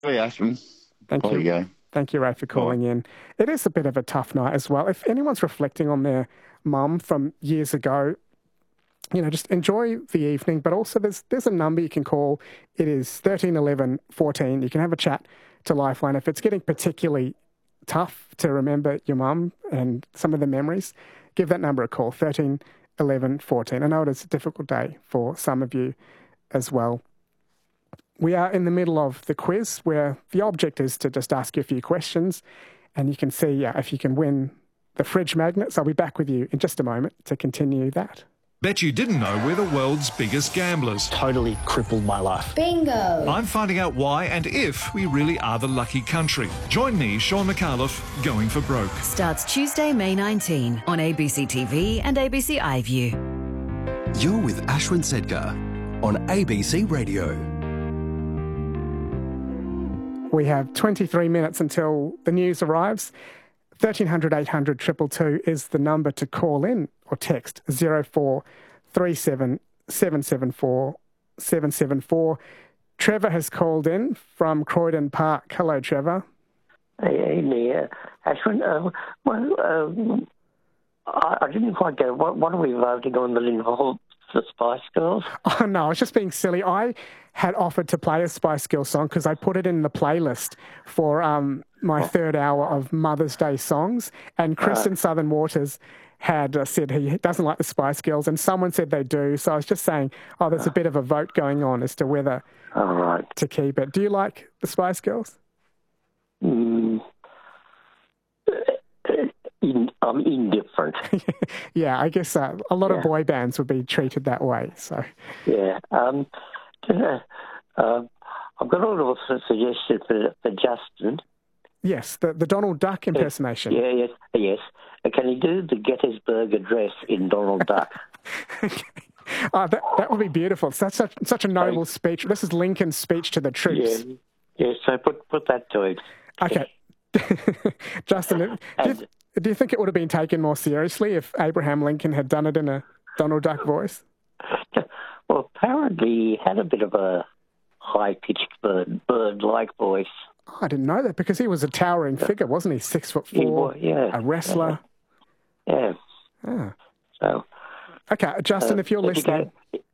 Hey, Ashman. Thank There you you. go. Thank you, Ray, for Right. calling in. It is a bit of a tough night as well. If anyone's reflecting on their mum from years ago, just enjoy the evening, but also there's a number you can call. It is 13 11 14. You can have a chat to Lifeline. If it's getting particularly tough to remember your mum and some of the memories, give that number a call, 13 11 14. I know it is a difficult day for some of you as well. We are in the middle of the quiz where the object is to just ask you a few questions and you can see if you can win the fridge magnets. I'll be back with you in just a moment to continue that. Bet you didn't know we're the world's biggest gamblers. Totally crippled my life. Bingo! I'm finding out why and if we really are the lucky country. Join me, Sean McAuliffe, Going for Broke. Starts Tuesday, May 19 on ABC TV and ABC iView. You're with Ashwin Sedgar on ABC Radio. We have 23 minutes until the news arrives. 1300 800 222 is the number to call in or text 0437 774 774. Trevor has called in from Croydon Park. Hello, Trevor. Hey, Mia. Ashwin, I didn't quite get it. What are we voting on that involves the Spice Girls? Oh, no, I was just being silly. I had offered to play a Spice Girls song because I put it in the playlist for my third hour of Mother's Day songs, and Chris in Southern Waters had said he doesn't like the Spice Girls, and someone said they do. So I was just saying, there's a bit of a vote going on as to whether to keep it. Do you like the Spice Girls? I'm indifferent. Yeah, I guess a lot of boy bands would be treated that way. So yeah, I've got a little suggestion for Justin. Yes, the Donald Duck impersonation. Yes. Can he do the Gettysburg Address in Donald Duck? Okay. That would be beautiful. That's such a noble speech. This is Lincoln's speech to the troops. Yeah. So put that to him. Okay. Justin, do you think it would have been taken more seriously if Abraham Lincoln had done it in a Donald Duck voice? Well, apparently he had a bit of a high-pitched bird-like voice. Oh, I didn't know that because he was a towering figure, wasn't he? 6'4", a wrestler. Yeah. Ah. So. Okay, Justin, if you're listening,